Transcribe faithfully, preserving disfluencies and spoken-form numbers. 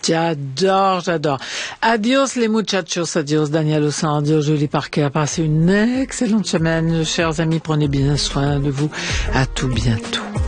J'adore, j'adore. Adios les muchachos, adios Daniel Oussan, adios Julie Parker. Passez une excellente semaine, chers amis. Prenez bien soin de vous. À tout bientôt.